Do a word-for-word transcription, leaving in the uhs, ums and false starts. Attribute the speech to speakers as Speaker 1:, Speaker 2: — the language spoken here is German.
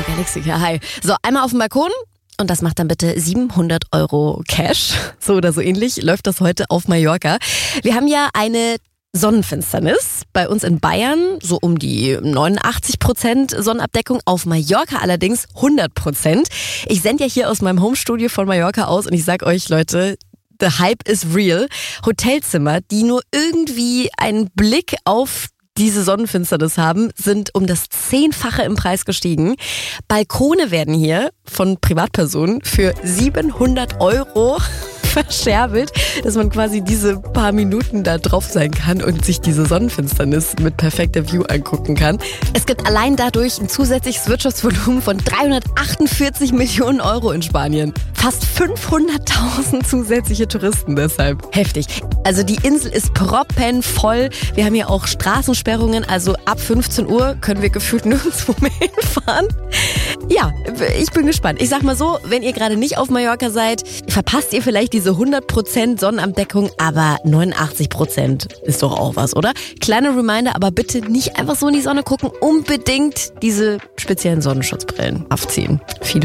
Speaker 1: Radio Galaxy hier. Hi. So, einmal auf dem Balkon. Und das macht dann bitte siebenhundert Euro Cash. So oder so ähnlich läuft das heute auf Mallorca. Wir haben ja eine Sonnenfinsternis bei uns in Bayern, so um die neunundachtzig Prozent Sonnenabdeckung, auf Mallorca allerdings hundert Prozent. Ich sende ja hier aus meinem Homestudio von Mallorca aus und ich sag euch, Leute, the hype is real. Hotelzimmer, die nur irgendwie einen Blick auf diese Sonnenfinsternis haben, sind um das Zehnfache im Preis gestiegen. Balkone werden hier von Privatpersonen für siebenhundert Euro verscherbelt, dass man quasi diese paar Minuten da drauf sein kann und sich diese Sonnenfinsternis mit perfekter View angucken kann. Es gibt allein dadurch ein zusätzliches Wirtschaftsvolumen von dreihundertachtundvierzig Millionen Euro in Spanien. Fast fünfhunderttausend zusätzliche Touristen deshalb. Heftig. Also die Insel ist proppenvoll. Wir haben hier auch Straßensperrungen, also ab fünfzehn Uhr können wir gefühlt nirgendwo mehr hinfahren. Ja, ich bin gespannt. Ich sag mal so, wenn ihr gerade nicht auf Mallorca seid, verpasst ihr vielleicht diese hundert Prozent Sonnenabdeckung, aber neunundachtzig Prozent ist doch auch was, oder? Kleiner Reminder, aber bitte nicht einfach so in die Sonne gucken, unbedingt diese speziellen Sonnenschutzbrillen aufziehen. Viele